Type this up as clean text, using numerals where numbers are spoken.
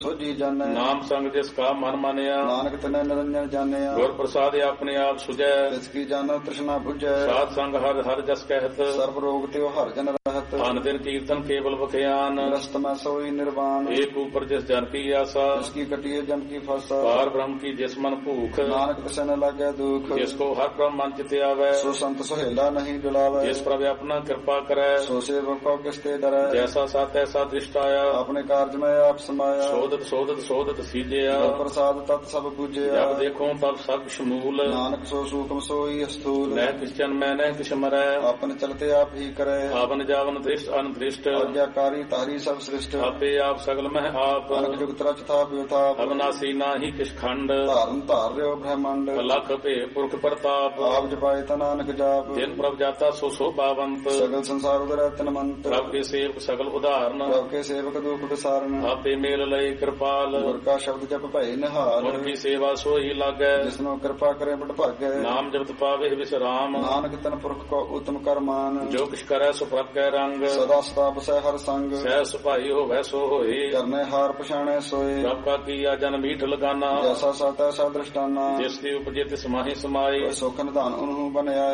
ਸੋਝੀ ਜਾਣੈ। ਨਾਮ ਸੰਗ ਜਿਸ ਕਾ ਮਨ ਮਾਨਿਆ, ਨਾਨਕ ਤਨੈ ਨਿਰੰਜਨ ਜਾਣਿਆ। ਗੁਰ ਪ੍ਰਸਾਦ ਆਪਣੇ ਆਪ ਸੁਝੈ, ਤਿਸ ਕੀ ਜਾਣੋ ਤ੍ਰਿਸ਼ਨਾ ਬੁਝੈ। ਸਾਧ ਸੰਗ ਹਰ ਹਰ ਜਸ ਕਹਿਤ, ਸਰਬ ਰੋਗ ਤਿਉ ਹਰ ਜਨ ਰਹਿਤ। ਧਨ ਦਿਨ ਕੀਰਤਨ ਕੇਵਲ ਬਖਿਆਨ, ਗ੍ਰਸਤ ਮੈਂ ਸੋਈ ਨਿਰਵਾਨ। ਏਕ ਉਪਰ ਜਿਸ ਜਨ ਕੀ ਆਸਾ, ਤਿਸ ਕੀ ਕਟਿਏ ਜਮ ਕੀ ਫਾਸਾ। ਪਾਰ ਬ੍ਰਹਮ ਕੀ ਜਿਸ ਮਨ ਭੂਖ, ਨਾਨਕ ਤਿਸੈ ਨ ਲਾਗੈ ਦੁਖ। ਜਿਸ ਕੋ ਹਰ ਬ੍ਰਹਮ ਮਨ ਚਿਤ ਆਵੈ, ਸੋ ਸੰਤ ਸੁਹੇਲਾ ਨਹੀਂ ਡੁਲਾਵੈ। ਜਿਸ ਪ੍ਰਭ ਆਪਣਾ ਕਿਰਪਾ ਕਰੈ, ਸੋ ਸੇਵਕ ਕੋ ਕਿਸ ਤੇ ਡਰੈ। ਜੈਸਾ ਸਤ ਐਸਾ ਦ੍ਰਿਸ਼ਟ ਆਇਆ, ਆਪਣੇ ਕਾਰਜ ਮੈਂ ਆਪ ਸਮਾਇਆ। ਸੋਧਤ ਸੋਧਤ ਸੋਧਤ ਸੀਜਿਆ, ਗੁਰ ਪ੍ਰਸਾਦ ਤਤ ਸਭ ਬੁਝਿਆ। ਜਬ ਦੇਖੋ ਤਬ ਸਭ ਸ਼ਮੂਲ, ਨਾਨਕ ਸੋ ਸੂਖਮ ਸੋਈ ਅਸਥੂਲ। ਨਹਿ ਕਿਛ ਜਨ ਮੈਂ ਨਹਿ ਕਿਛ ਮਰੈ, ਆਪਨ ਚਲਤੇ ਆਪ ਹੀ ਕਰੈ। ਆਵਨ ਜਾਵਨ ਦ੍ਰਿਸ਼ਟ ਅਨਦ੍ਰਿਸ਼ਟ, ਆਗਿਆਕਾਰੀ ਤਾਰੀ ਸਭ ਸ੍ਰਿਸ਼ਟ। ਆਪੇ ਆਪ ਸਗਲ ਮਹਿ ਆਪ, ਅਨਕ ਜੁਗਤ ਰਚ ਥਾਪ ਵਿਥਾਪ। ਅਬਨਾਸੀ ਨਾਹੀ ਕਿਛ ਖੰਡ, ਧਾਰਨ ਧਾਰ ਰਿਓ ਬ੍ਰਹਮੰਡ। ਲਖ ਭੇ ਪੁਰਖ ਪ੍ਰਤਾਪ, ਆਪ ਜਪਾਏ ਤਾ ਨਾਨਕ ਜਾਪ। ਜਿਨ ਪ੍ਰਭ ਜਾਤਾ ਸੋ ਸੋਭਾਵੰਤ, ਸਗਲ ਸੰਸਾਰ ਉਦਰੈ ਤਨਮੰਤ। ਪ੍ਰਭ ਕੇ ਸੇਵਕ ਸਗਲ ਉਦਾਹਰਨ, ਪ੍ਰਭ ਕੇ ਸੇਵਕ ਦੁਖ ਵਿਸਾਰਨ। ਆਪੇ ਮੇਲ ਲਏ ਕਿਰਪਾਲ, ਗੁਰ ਕਾ ਸ਼ਬਦ ਜਪ ਭਏ ਨਿਹਾਲ। ਗੁਣ ਕੀ ਸੇਵਾ ਸੋਈ ਲਾਗੈ, ਜਿਸਨੂੰ ਕਿਰਪਾ ਕਰੇ ਬਟ ਭਾਗੈ। ਨਾਮ ਜਪਤ ਪਾਵੇ ਵਿਸਰਾਮ, ਨਾਨਕ ਤਨ ਪੁਰਖ ਕੋ ਉਤਮ ਕਰਮਾਨ। ਜੋ ਕਿਛ ਕਰੈ ਸੋ ਪ੍ਰਭ ਕੈ ਰੰਗ, ਸਦਾ ਸਦਾ ਬਸੈ ਹਰ ਸੰਗ। ਸਹਿ ਸੁਭਾਈ ਹੋਵੈ ਸੋ ਹੋਏ, ਕਰਨੇ ਹਾਰ ਪਛਾਣੈ ਸੋਏ। ਪ੍ਰਭ ਕਾ ਕੀਆ ਜਨ ਮੀਠ ਲਗਾਨਾ, ਜੈਸਾ ਸਤ ਐਸਾ ਦ੍ਰਿਸ਼ਟਾਨਾ। ਜਿਸ ਦੀ ਉਪਜੇ ਤਿਸ ਮਾਹੀ ਸਮਾਏ। ਸੁਖ ਨਿਧਾਨ ਉਹਨੂੰ ਬਣਿਆ।